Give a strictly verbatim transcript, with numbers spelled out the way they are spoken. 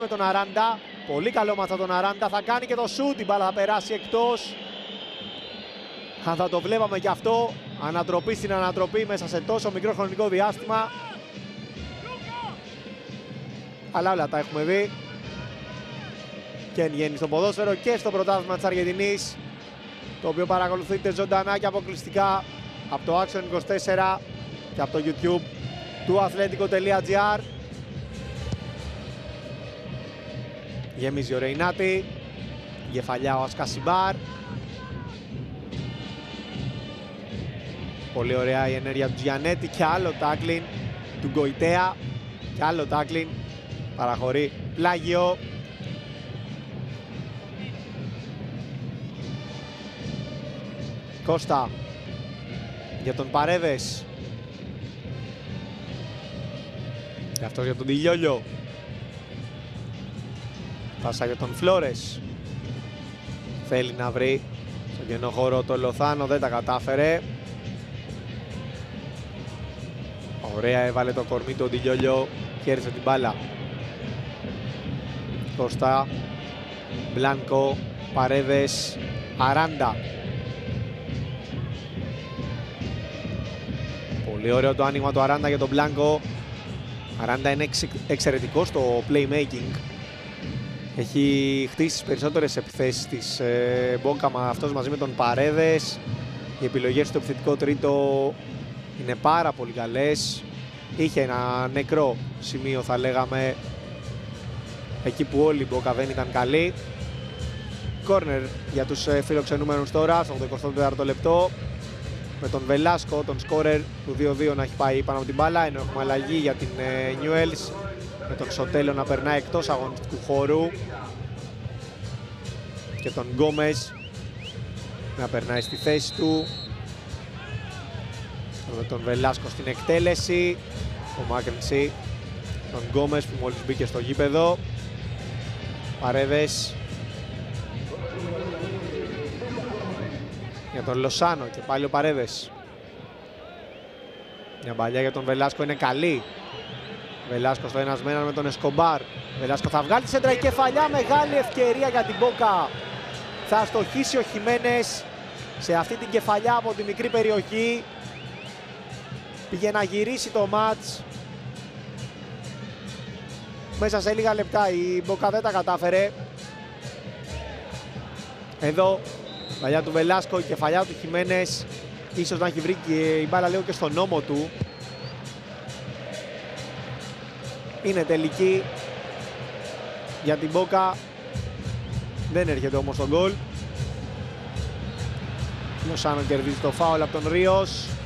με τον Αράντα. Πολύ καλό μάτσα τον Αράντα. Θα κάνει και το σουτ. Η μπάλα θα περάσει εκτός. Αν θα το βλέπαμε κι αυτό. Ανατροπή στην ανατροπή μέσα σε τόσο μικρό χρονικό διάστημα. Αλλά όλα τα έχουμε δει. Και εν γέννη στο ποδόσφαιρο και στο πρωτάθλημα της Αργεντινής, το οποίο παρακολουθείτε ζωντανά και αποκλειστικά από το Action είκοσι τέσσερα και από το YouTube του athletico τελεία gr. Γεμίζει ο Ρεϊνάτη, γεφαλιά ο Ασκασιμπάρ. Πολύ ωραία η ενέργεια του Τζιανέτη και άλλο τάκλιν του Γκοϊτέα και άλλο τάκλιν. Παραχωρεί πλάγιο. Κώστα για τον Παρέδες. Και αυτός για τον Τιλιόλιο. Πάσα για τον Φλόρες. Θέλει να βρει στον κενό χώρο το Λοθάνο, δεν τα κατάφερε. Ωραία έβαλε το κορμί του Τιλιόλιο, χέρισε την μπάλα. Κώστα, Μπλάνκο, Παρέδες, Αράντα. Πολύ ωραίο το άνοιγμα του Αράντα για τον Μπλάνκο. Αράντα είναι εξαιρετικό στο playmaking. Έχει χτίσει τις περισσότερες επιθέσεις της ε, Μπόκαμα αυτός μαζί με τον Παρέδες. Οι επιλογές στο επιθετικό τρίτο είναι πάρα πολύ καλές. Είχε ένα νεκρό σημείο, θα λέγαμε, εκεί που όλοι οι Μπόκα δεν ήταν καλοί. Κόρνερ για τους ε, φιλοξενούμενους τώρα στο εικοστό τέταρτο λεπτό, με τον Βελάσκο, τον σκόρερ του δύο δύο, να έχει πάει πάνω από την μπάλα, ενώ έχουμε αλλαγή για την ε, Newell's, με τον Ξωτέλο να περνάει εκτός αγωνιστικού χώρου και τον Γκόμες να περνάει στη θέση του, με τον Βελάσκο στην εκτέλεση, ο Μάκρυνση, τον Γκόμες που μόλις μπήκε στο γήπεδο. Παρέδες για τον Λοσάνο και πάλι ο Παρέδες. Μια παλιά για τον Βελάσκο είναι καλή. Βελάσκο στο ένας με έναν με τον Εσκομπάρ. Βελάσκο θα βγάλει τη σέντρα, η κεφαλιά, μεγάλη ευκαιρία για την Μπόκα. Θα στοχίσει ο Χιμένες σε αυτή την κεφαλιά από τη μικρή περιοχή. Πήγε να γυρίσει το μάτς. Μέσα σε λίγα λεπτά η Μπόκα δεν τα κατάφερε. Εδώ παλιά του Βελάσκο, η κεφαλιά του Χιμένες. Ίσως να έχει βρει και η μπάλα λίγο και στον ώμο του. Είναι τελική για την Μπόκα. Δεν έρχεται όμως το γκολ. Λοσάνο κερδίζει το φάουλ από τον Ρίος.